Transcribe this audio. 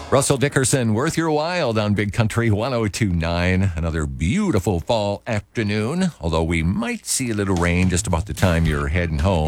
Russell Dickerson, Worth Your While on Big Country 1029. Another beautiful fall afternoon, although we might see a little rain just about the time you're heading home.